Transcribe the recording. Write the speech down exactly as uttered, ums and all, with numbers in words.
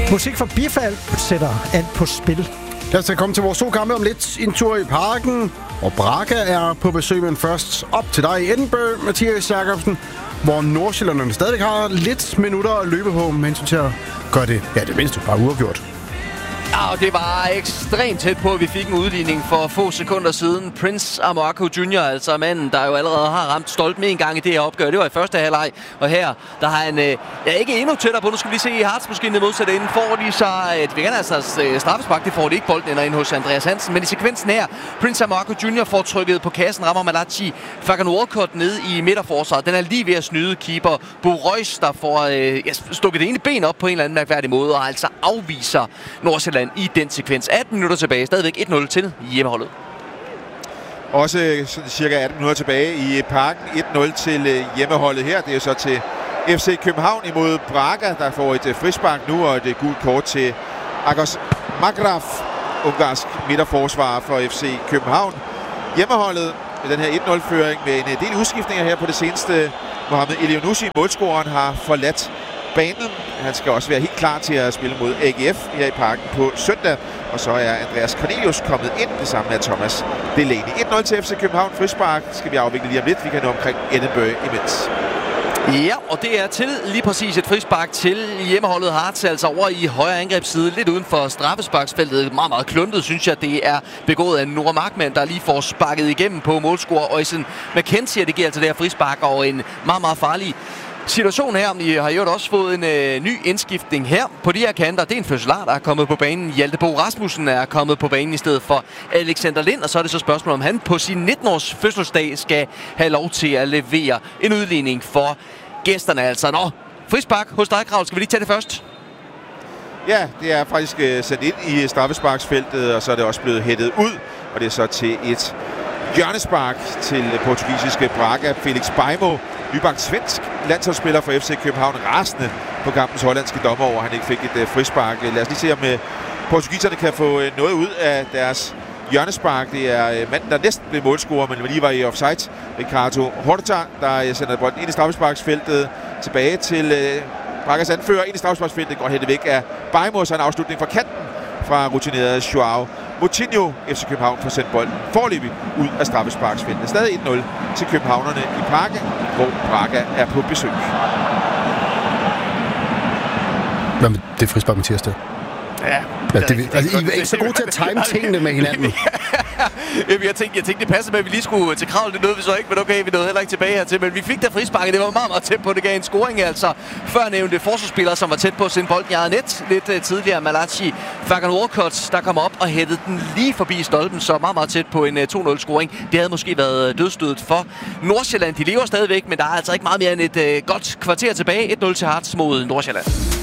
Musik fra Bifald sætter alt på spil. Lad os komme til vores to kampe om lidt. En tur i parken, og Braga er på besøg, men først op til dig i Edinburgh, Mathias Jacobsen, hvor Nordsjællanderne stadig har lidt minutter at løbe på, med hensyn til at gøre det, ja, det mindste bare uafgjort. Ja, og det var ekstremt tæt på, at vi fik en udligning for få sekunder siden. Prince Amoako junior, altså manden, der jo allerede har ramt Stolpen en gang i det her opgør. Det var i første halvleg, og her, der har han øh, ja, ikke endnu tættere på. Nu skal vi se i Harts måske det modsatte ende. Får de så et veganer, altså straffespark, det får de ikke. Bolden ender ind hos Andreas Hansen. Men i sekvensen her, Prince Amoako junior får trykket på kassen, rammer Malachi Fagan Walcott ned i midterforsvaret. Den er lige ved at snyde keeper Bo Reus, der får øh, ja, stukket det ene ben op på en eller anden mærkværdig måde, og altså afviser Nordsjælland i den sekvens. atten minutter tilbage. Stadigvæk et nul til hjemmeholdet. Også cirka atten minutter tilbage i parken. et nul til hjemmeholdet her. Det er så til F C København imod Braga, der får et frispark nu, og et gult kort til Agos Magraf, ungarsk midterforsvarer for F C København. Hjemmeholdet med den her et nul-føring med en del udskiftninger her på det seneste. Mohamed Elionussi, målscoreren, har forladt banen. Han skal også være helt klar til at spille mod A G F her i parken på søndag. Og så er Andreas Cornelius kommet ind, det samme med Thomas Delaney. et nul til F C København. Frispark skal vi afvikle lige om lidt. Vi kan nå omkring Edinburgh imens. Ja, og det er til lige præcis et frispark til hjemmeholdet Hearts, altså over i højre angrebsside, lidt uden for straffesparksfeltet. Meget, meget kluntet, synes jeg, det er begået af Nora Markmann, der lige får sparket igennem på målscorer Øjsen McKenzie. Det giver altså det her frispark over en meget, meget farlig situation her. I har jo også fået en øh, ny indskiftning her på de her kanter. Det er en fødselar, der er kommet på banen. Hjalte Bo Rasmussen er kommet på banen i stedet for Alexander Lind. Og så er det så spørgsmålet, om han på sin nitten-års fødselsdag skal have lov til at levere en udligning for gæsterne. Altså, nå, frispark hos dig, Krav. Skal vi lige tage det først? Ja, det er faktisk øh, sendt ind i straffesparksfeltet, og så er det også blevet hættet ud. Og det er så til et hjørnespark til portugisiske Braga. Felix Beimo, nybagt svensk landsholdsspiller for F C København, rasende på kampens hollandske dommer over, han ikke fik et uh, frispark. Lad os lige se, om uh, portugiserne kan få uh, noget ud af deres hjørnespark. Det er uh, manden, der næsten blev målscorer, men lige var i offside. Ricardo Horta, der uh, sender bolden ind i straffesparksfeltet, tilbage til uh, Bragas anfører. Ind i straffesparksfeltet går hættet væk af Beimo, så en afslutning fra kanten fra rutinerede Joao Moutinho. F C København får sendt bolden foreløbig ud af straffesparksfeltet. Stadig et nul til københavnerne i parken, hvor Braga er på besøg. Hvad med det frispark, Mathias, det? Ja. Ja, det, altså, I er ikke så gode til at time tingene med hinanden. Jamen, jeg tænkte, jeg tænkte, det passede med, at vi lige skulle til Kravl. Det nåede vi så ikke, men okay, vi nåede heller ikke tilbage hertil. Men vi fik der frisparket. Det var meget, meget tæt på. Det gav en scoring, altså. Før nævnte forsvarsspillere, som var tæt på at sende bolden i eget net. Lidt uh, tidligere Malachi Fagan Walcott, der kom op og hættede den lige forbi stolpen. Så meget, meget tæt på en uh, to nul-scoring. Det havde måske været dødstødet for Nordsjælland. De lever stadigvæk, men der er altså ikke meget mere end et uh, godt kvarter tilbage. et nul til Hearts mod Nordsjælland.